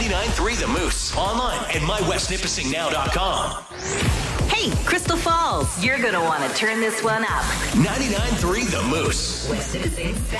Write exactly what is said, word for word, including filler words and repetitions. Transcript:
ninety-nine point three The Moose. Online at my west nipissing now dot com. Hey, Crystal Falls, you're going to want to turn this one up. ninety-nine point three The Moose. West Nipissing's